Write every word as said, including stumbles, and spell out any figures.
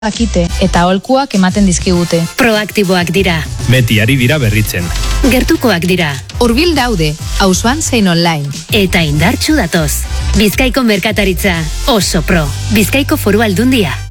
dakite eta aholkuak ematen dizkigute. Proaktiboak dira. Beti ari dira berritzen. Gertukoak dira. Hurbil daude, auzoan zein online. Eta indartsu datoz. Bizkaiko merkataritza oso pro. Bizkaiko Foru Aldundia.